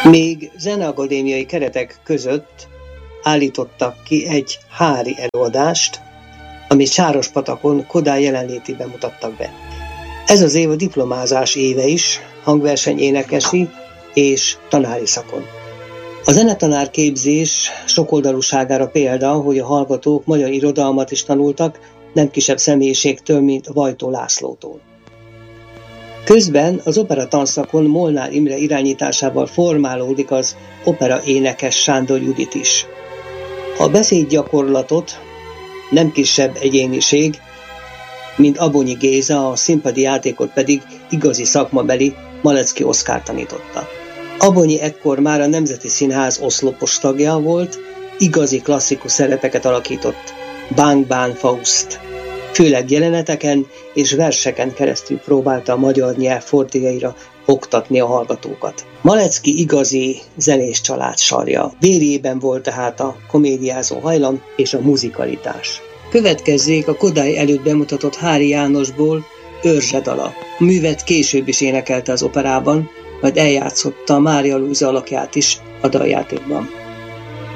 Még zeneakadémiai keretek között állítottak ki egy hári előadást, amit Sárospatakon Kodály jelenlétében mutattak be. Ez az év a diplomázás éve is, hangversenyénekesi és tanári szakon. A zenetanárképzés sokoldalúságára példa, hogy a hallgatók magyar irodalmat is tanultak, nem kisebb személyiségtől, mint Vajtó Lászlótól. Közben az opera tanszakon Molnár Imre irányításával formálódik az opera énekes Sándor Judit is. A beszédgyakorlatot nem kisebb egyéniség, mint Abonyi Géza, a színpadi játékot pedig igazi szakmabeli Malecki Oszkár tanította. Abonyi ekkor már a Nemzeti Színház oszlopos tagja volt, igazi klasszikus szerepeket alakított, Bánk-bán Faust. Főleg jeleneteken és verseken keresztül próbálta a magyar nyelv fortéjaira oktatni a hallgatókat. Malecki igazi zenés család sarja. Vérjében volt tehát a komédiázó hajlam és a muzikalitás. Következzék a Kodály előtt bemutatott Háry Jánosból Őrzse dala. A művet később is énekelte az operában, majd eljátszotta Mária Lujza alakját is a daljátékban.